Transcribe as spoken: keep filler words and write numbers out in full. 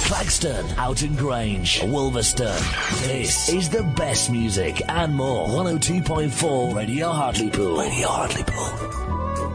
Claxton, Oughton Grange, Wolverston. This is the best music and more. one oh two point four Radio Hartlepool. Radio Hartlepool.